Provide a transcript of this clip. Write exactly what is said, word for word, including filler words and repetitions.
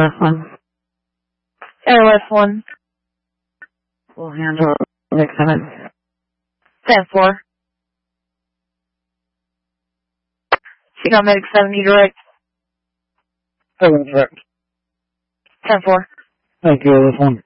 West one. Air West one. We'll handle Nick Simmons. ten four. She got medic seventy direct. seven direct. ten four. Thank you, this one.